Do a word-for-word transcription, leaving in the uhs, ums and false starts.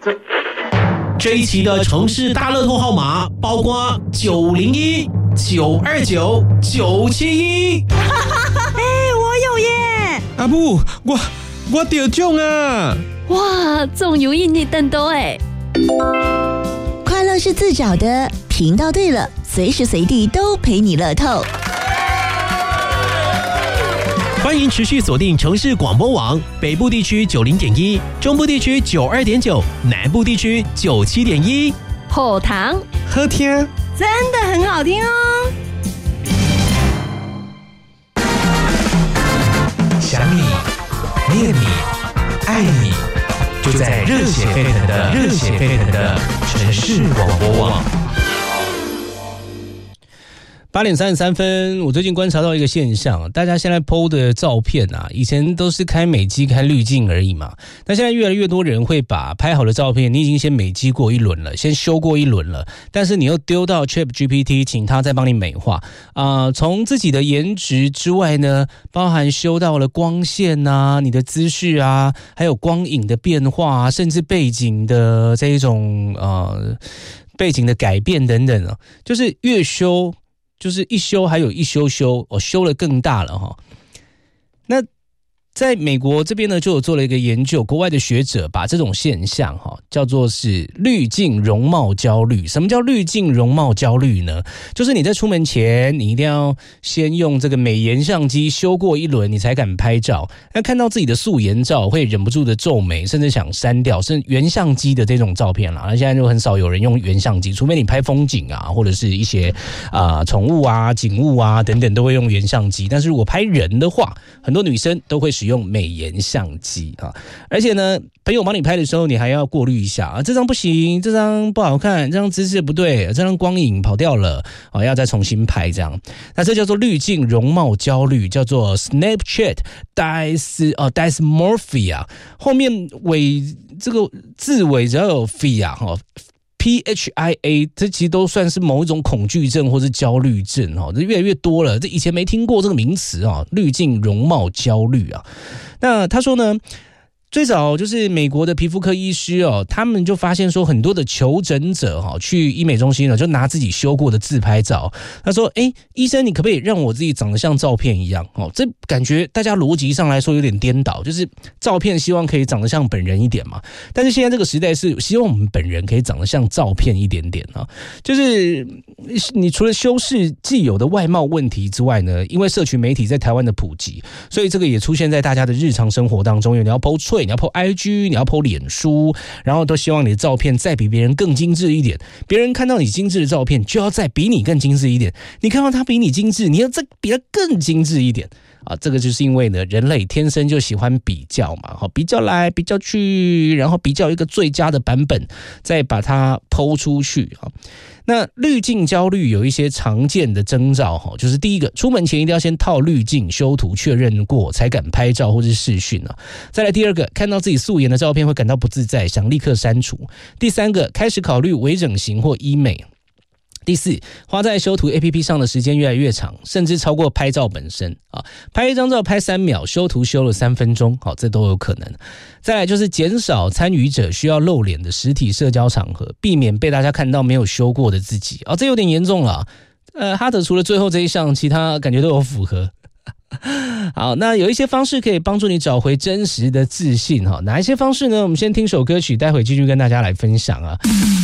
这一期的城市大乐透号码包括九零一、九二九、九七一。 哎，我有耶！ 阿母，我我得中啊！ 哇，中有印尼更多哎！ 快乐是自找的，频道对了，随时随地都陪你乐透。 欢迎持续锁定城市广播网，北部地区九零点一，中部地区九二点九，南部地区九七点一。 好糖好听， 真的很好听哦！ 想你，念你，爱你，就在热血沸腾的热血沸腾的城市广播网。 八点三十三分，我最近观察到一个现象，大家现在 po 的照片啊，以前都是开美肌、开滤镜而已嘛，但现在越来越多人会把拍好的照片，你已经先美肌过一轮了，先修过一轮了，但是你又丢到 ChatGPT， 请他再帮你美化啊、呃。从自己的颜值之外呢，包含修到了光线啊、你的姿势啊，还有光影的变化啊，甚至背景的这一种呃背景的改变等等啊，就是越修。就是一修还有一修修，我、哦、修了更大了哈。那在美国这边呢，就有做了一个研究，国外的学者把这种现象哈叫做是滤镜容貌焦虑。什么叫滤镜容貌焦虑呢？就是你在出门前，你一定要先用这个美颜相机修过一轮，你才敢拍照。那看到自己的素颜照，会忍不住的皱眉，甚至想删掉，甚至原相机的这种照片啦。那现在就很少有人用原相机，除非你拍风景啊，或者是一些啊宠物啊、景物啊等等，都会用原相机。但是如果拍人的话，很多女生都会使用美颜相机啊，而且呢，朋友帮你拍的时候，你还要过滤一下啊，这张不行，这张不好看，这张姿势不对，这张光影跑掉了，哦，要再重新拍这样。那这叫做滤镜容貌焦虑，叫做 Snapchat dys 哦 dysmorphia， 后面尾这个字尾只要有 phia 哈。P H I A 这其实都算是某一种恐惧症或是焦虑症哈，这越来越多了。这以前没听过这个名词啊，滤镜容貌焦虑啊。那他说呢，最早就是美国的皮肤科医师哦，他们就发现说，很多的求诊者哈去医美中心呢，就拿自己修过的自拍照。他说：“哎，医生，你可不可以让我自己长得像照片一样？”哦，这感觉大家逻辑上来说有点颠倒，就是照片希望可以长得像本人一点嘛，但是现在这个时代是希望我们本人可以长得像照片一点点啊。就是你除了修饰既有的外貌问题之外呢，因为社群媒体在台湾的普及，所以这个也出现在大家的日常生活当中，因为你要 po 脆。你要 po I G， 你要 po 脸书，然后都希望你的照片再比别人更精致一点。别人看到你精致的照片，就要再比你更精致一点。你看到他比你精致，你要再比他更精致一点啊！这个就是因为呢，人类天生就喜欢比较嘛，好，比较来比较去，然后比较一个最佳的版本，再把它 po 出去啊。那滤镜焦虑有一些常见的征兆哈，就是第一个，出门前一定要先套滤镜修图确认过才敢拍照或是视讯啊。再来第二个，看到自己素颜的照片会感到不自在，想立刻删除。第三个，开始考虑微整形或医美。第四，花在修图 A P P 上的时间越来越长，甚至超过拍照本身啊！拍一张照拍三秒，修图修了三分钟，好，这都有可能。再来就是减少参与者需要露脸的实体社交场合，避免被大家看到没有修过的自己啊，这有点严重了。呃，哈德除了最后这一项，其他感觉都有符合。好，那有一些方式可以帮助你找回真实的自信哈，哪一些方式呢？我们先听首歌曲，待会继续跟大家来分享啊。